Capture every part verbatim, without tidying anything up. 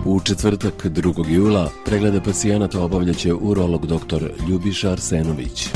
U četvrtak drugog jula preglede pacijenata obavljaće urolog dr. Ljubiša Arsenović.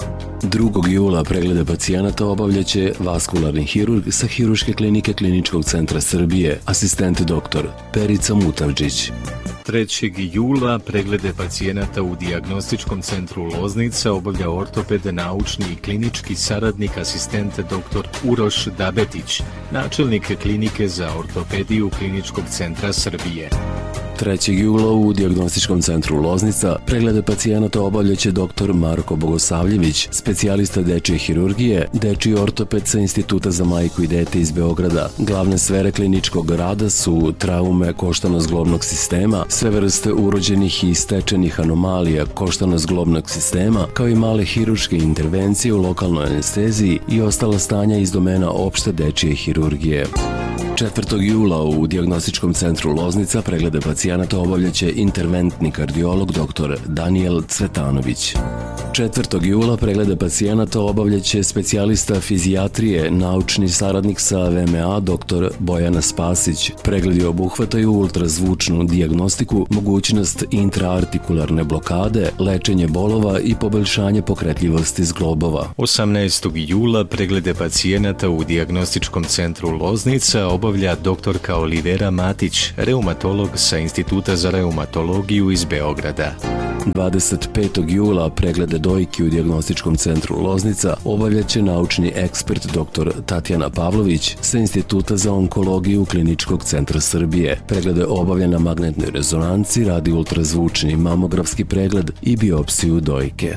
drugog jula preglede pacijenata obavljaće vaskularni hirurg sa Hirurške klinike Kliničkog centra Srbije, asistent dr. Perica Mutavđić. trećeg jula preglede pacijenata u Dijagnostičkom centru Loznica obavlja ortoped, naučni i klinički saradnik, asistent dr. Uroš Dabetić, načelnik klinike za ortopediju Kliničkog centra Srbije. trećeg jula u Dijagnostičkom centru Loznica preglede pacijenata obavljaće dr. Marko Bogosavljević, specijalista dečije hirurgije, dečiji ortoped sa Instituta za majku i dete iz Beograda. Glavne sfere kliničkog rada su traume koštano-zglobnog sistema, sve vrste urođenih i stečenih anomalija koštano-zglobnog sistema, kao i male hirurške intervencije u lokalnoj anesteziji i ostala stanja iz domena opšte dečije hirurgije. četvrtog jula u Dijagnostičkom centru Loznica preglede pacijenata obavljaće interventni kardiolog dr. Danijel Cvetanović. četvrtog jula preglede pacijenata obavljaće specijalista fizijatrije, naučni saradnik sa V M A dr. Bojana Spasić. Pregledi obuhvataju ultrazvučnu dijagnostiku, mogućnost intraartikularne blokade, lečenje bolova i poboljšanje pokretljivosti zglobova. osamnaestog jula preglede pacijenata u Dijagnostičkom centru Loznica obavlja doktorka Olivera Matić, reumatolog sa Instituta za reumatologiju iz Beograda. dvadeset petog jula preglede dojki u Dijagnostičkom centru Loznica obavljaće naučni ekspert dr. Tatjana Pavlović sa Instituta za onkologiju Kliničkog centra Srbije. Preglede obavlja na magnetnoj rezonanci, radi ultrazvučni mamografski pregled i biopsiju dojke.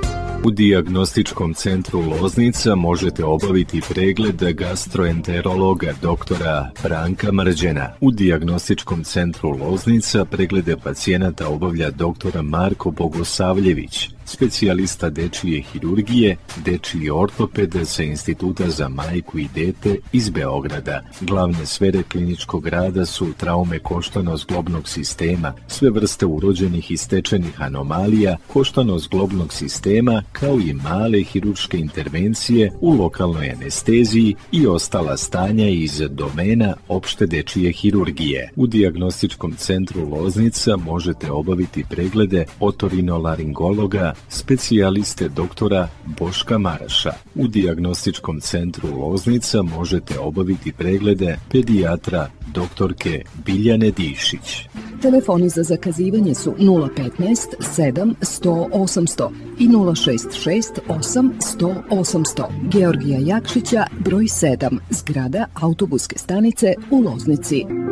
U Dijagnostičkom centru Loznica možete obaviti pregled gastroenterologa doktora Branka Mrđena. U Dijagnostičkom centru Loznica preglede pacijenata obavlja dr. Marko Bogosavljević, specijalista dečije hirurgije, dečiji ortoped sa Instituta za majku i dete iz Beograda. Glavne sfere kliničkog rada su traume koštano-zglobnog sistema, sve vrste urođenih i stečenih anomalija koštano-zglobnog sistema, kao i male hirurške intervencije u lokalnoj anesteziji i ostala stanja iz domena opšte dečije hirurgije. U Dijagnostičkom centru Loznica možete obaviti preglede otorinolaringologa, specijaliste doktora Boška Maraša. U Dijagnostičkom centru Loznica možete obaviti preglede pedijatra doktorke Biljane Dišić. Telefoni za zakazivanje su nula petnaest sedam sto osamsto i nula šest šest osam sto osamsto. Georgija Jakšića, broj sedam, zgrada autobuske stanice u Loznici.